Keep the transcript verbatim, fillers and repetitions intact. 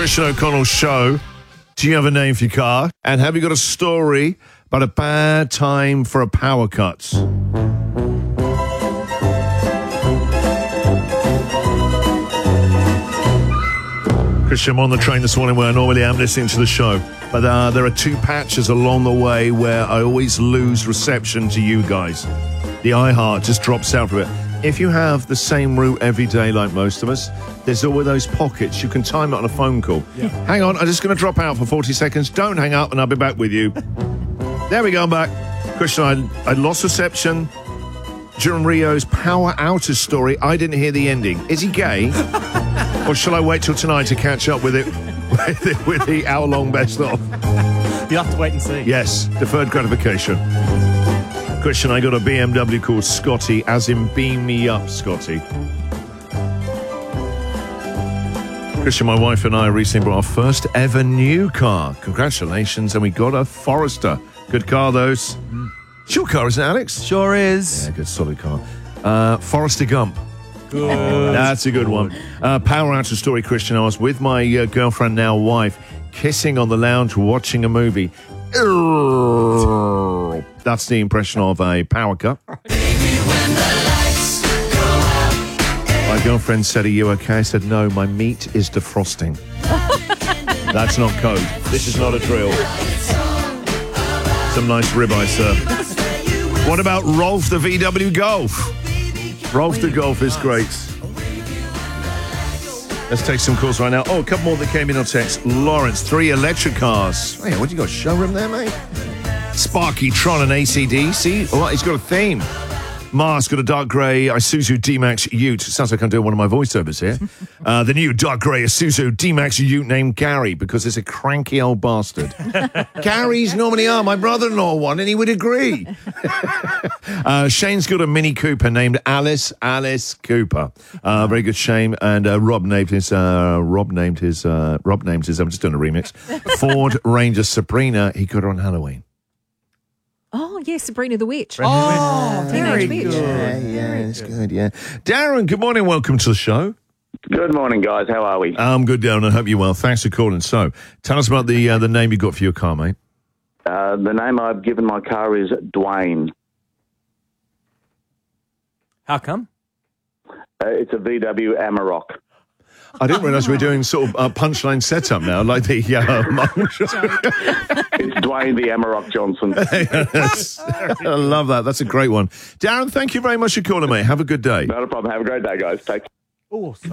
Christian O'Connell Show. Do you have a name for your car? And have you got a story about a bad time for a power cut? Christian, I'm on the train this morning where I normally am listening to the show. But uh, there are two patches along the way where I always lose reception to you guys. The iHeart just drops out for it. If you have the same route every day like most of us, there's always those pockets. You can time it on a phone call. Yeah. Hang on, I'm just going to drop out for forty seconds. Don't hang up and I'll be back with you. There we go, I'm back. Christian, I, I lost reception during Rio's power outage story. I didn't hear the ending. Is he gay? Or shall I wait till tonight to catch up with it with, it, with the hour-long best-of? You'll have to wait and see. Yes, deferred gratification. Christian, I got a B M W called Scotty, as in beam me up, Scotty. Christian, my wife and I recently bought our first ever new car. Congratulations, and we got a Forester. Good car, those. Mm. It's your car, isn't it, Alex? Sure is. Yeah, good, solid car. Uh, Forester Gump. Good. That's a good one. Uh, power outage story, Christian. I was with my uh, girlfriend, now wife, kissing on the lounge, watching a movie. That's the impression of a power cut. My girlfriend said, "Are you okay?" I said, "No, my meat is defrosting." That's not code. This is not a drill. Some nice ribeye, sir. What about Rolf the V W Golf? Rolf the Golf is great. Let's take some calls right now. Oh, a couple more that came in on text. Lawrence, three electric cars. Hey, what, you got a showroom there, mate? Sparky, Tron and A C D C. Oh, he's got a theme. Mars got a dark grey Isuzu D-Max Ute. Sounds like I'm doing one of my voiceovers here. Uh, the new dark grey Isuzu D-Max Ute named Gary because it's a cranky old bastard. Gary's normally are. My brother-in-law one, and he would agree. uh, Shane's got a Mini Cooper named Alice Alice Cooper. Uh, very good, Shane. And uh, Rob named his. Uh, Rob named his. Uh, Rob named his. I'm just doing a remix. Ford Ranger Sabrina. He got her on Halloween. Oh, yes, Sabrina the Witch. Oh, very Teenage Witch. good. Yeah, yeah, it's good, yeah. Darren, good morning. Welcome to the show. Good morning, guys. How are we? I'm good, Darren. I hope you're well. Thanks for calling. So, tell us about the uh, the name you got for your car, mate. Uh, the name I've given my car is Dwayne. How come? Uh, it's a V W Amarok. I didn't realise we were doing sort of a punchline setup now, like the uh, It's Dwayne the Amarok Johnson. Yes. I love that. That's a great one. Darren, thank you very much for calling, mate. Have a good day. Not a problem. Have a great day, guys. Take care. Oh,